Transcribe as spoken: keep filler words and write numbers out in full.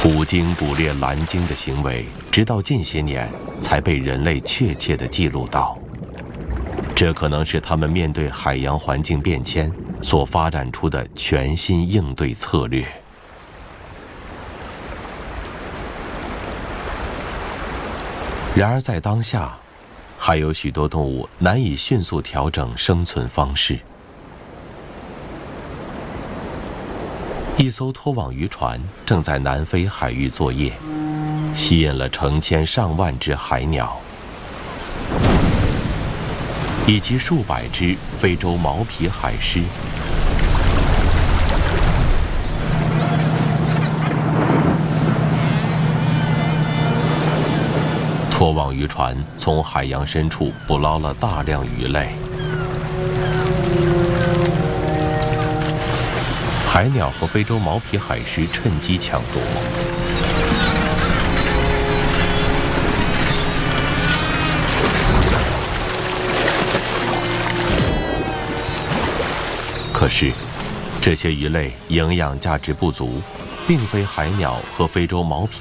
捕鲸捕猎蓝鲸的行为，直到近些年才被人类确切地记录到。这可能是他们面对海洋环境变迁所发展出的全新应对策略。然而在当下，还有许多动物难以迅速调整生存方式。一艘拖网渔船正在南非海域作业，吸引了成千上万只海鸟，以及数百只非洲毛皮海狮。拖网渔船从海洋深处捕捞了大量鱼类，海鸟和非洲毛皮海狮趁机抢夺。可是，这些鱼类营养价值不足，并非海鸟和非洲毛皮